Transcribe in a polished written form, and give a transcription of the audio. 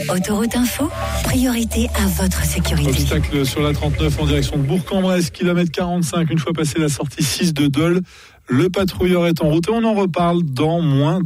Autoroute Info, priorité à votre sécurité. Obstacle sur la 39 en direction de Bourg-en-Bresse, kilomètre 45, une fois passé la sortie 6 de Dole. Le patrouilleur est en route et on en reparle dans moins